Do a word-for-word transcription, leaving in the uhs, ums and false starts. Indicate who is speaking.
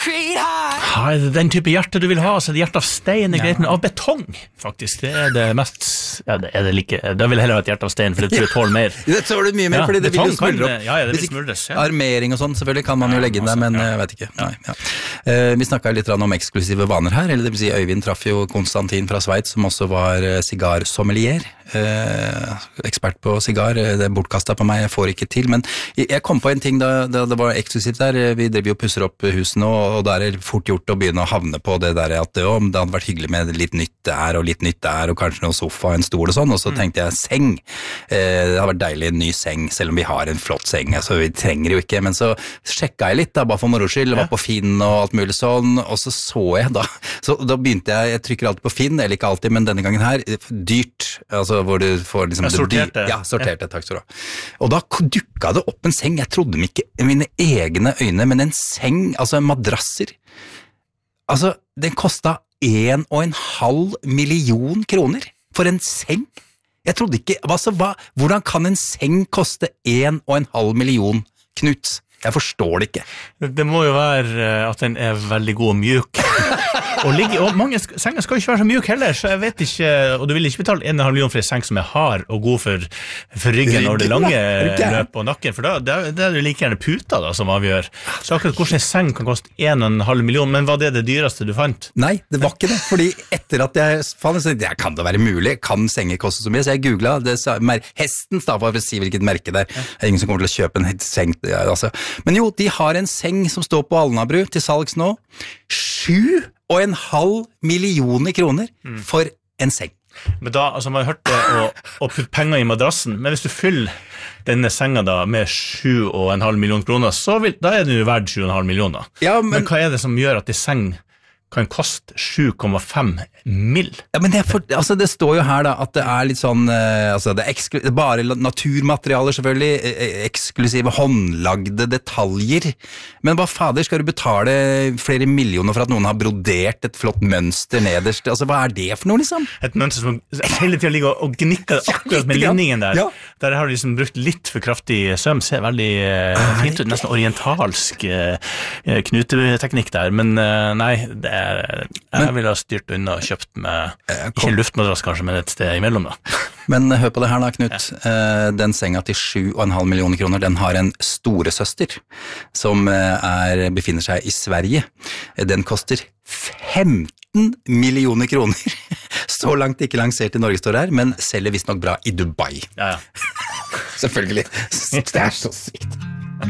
Speaker 1: Ja, er det den type hjerte du vil ha, så er det hjerte av stein er greit, men av betong, faktisk. Det er det mest, ja, det er det like, da vil jeg heller ha et hjerte av stein, for det tror jeg tåler mer.
Speaker 2: Det tåler mye mer,
Speaker 1: Ja,
Speaker 2: fordi det vil jo
Speaker 1: betong kan
Speaker 2: smuldre
Speaker 1: det-
Speaker 2: opp.
Speaker 1: ja, ja, det vil
Speaker 2: Hvis ikke-
Speaker 1: smuldres, ja.
Speaker 2: Armering og sånn, selvfølgelig kan man jo legge inn der, men
Speaker 1: masse, ja.
Speaker 2: jeg vet ikke. Nei, ja. Eh, vi snakket litt om eksklusive vaner her, eller det vil si Øyvind traff jo Konstantin fra Schweiz, som også var eh, sigarsommelier, eh, ekspert på sigar. Eh, det er bortkastet på meg, jeg får ikke til, men jeg jeg kom på en ting da, da det var eksklusivt der. Vi driver jo og pusser opp husene, og, og da er det fort gjort å begynne å havne på det der at jo, det hadde vært hyggelig med litt nytt der og litt nytt der, og kanskje noen sofa, en stol og sånn, og så
Speaker 1: Mm.
Speaker 2: tenkte jeg seng. Eh, det har vært deilig, en ny seng, selv om vi har en flott seng, altså vi trenger jo ikke, men så sjekket jeg litt da, bare for moro skyld, var på Finn og alt mulig sånn, og så så jeg da, så da begynte jeg, jeg trykker alltid på Finn, eller ikke alltid, men denne gangen her, dyrt, altså hvor du får liksom...
Speaker 1: Ja,
Speaker 2: det
Speaker 1: sorterte.
Speaker 2: dyr- Ja, sorterte, takk skal du ha. Og da dukket det opp en seng, jeg trodde meg ikke i mine egne øyne, men en seng, altså madrasser, altså den kostet en og en halv million kroner for en seng. Jeg trodde ikke, altså hva, hvordan kan en seng koste en og en halv million, Knut? Jeg forstår det ikke.
Speaker 1: Det må jo være eh, at den er veldig god og mjuk. og, ligge, og mange sk- senger skal jo ikke være så mjuk heller, så jeg vet ikke, og du vil ikke betale en og en halv million for en seng som er hard og god for, for ryggen og det lange
Speaker 2: Er du gæren?
Speaker 1: løpet og nakken, for da det er det er jo like gjerne puta da, som avgjør. Så akkurat hvordan en seng kan koste en og en halv million, men var det det dyreste du fant?
Speaker 2: Nei, det var ikke det, fordi etter at jeg fant så det kan det være mulig, kan senger koste så mye, så jeg googlet, det sa, mer, hesten da, for å si hvilket merke der, det er ingen som kommer til å kjøpe en seng, ja, altså. Men jo, de har en seng som står på Alnabru til salgs nå, sju og en halv millioner kroner for en seng.
Speaker 1: Men da, altså man har hørt det å, å putte penger i madrassen, men hvis du fyller denne senga da med sju og en halv million kroner, så vil, da er det jo verdt sju og en halv million da.
Speaker 2: Ja,
Speaker 1: men,
Speaker 2: men,
Speaker 1: men hva er det som gjør at en seng kan koste sju komma fem mill?
Speaker 2: ja, men det, er for, altså, det står jo her da, at det er litt sånn, eh, altså det er eksklu, det er bare la- naturmaterialer selvfølgelig, eh, eksklusive håndlagde detaljer, men hva fader, skal du betale flere millioner for at noen har brodert et flott mønster nederst, altså hva er det for noe liksom?
Speaker 1: Et mønster som hele tiden ligger og gnikker akkurat med
Speaker 2: litt grann.
Speaker 1: linningen der.
Speaker 2: Ja.
Speaker 1: Der har de liksom brukt litt for kraftig søm, ser veldig eh, fint ut, nesten orientalsk eh, knuteteknikk der, men eh, nei, det er, jeg ville ha styrt unna og kjøpt med, ikke en luftmadrass kanskje, men et sted imellom da.
Speaker 2: Men hør på det her da, Knut. Eh, Den senga til sju og en halv millioner kroner, den har en storesøster som eh, er, befinner seg i Sverige. Eh, Den koster femten millioner kroner. Så langt ikke lansert i Norge står det her, men selger visst nok bra i Dubai.
Speaker 1: Ja, ja.
Speaker 2: Selvfølgelig. Det er så sykt.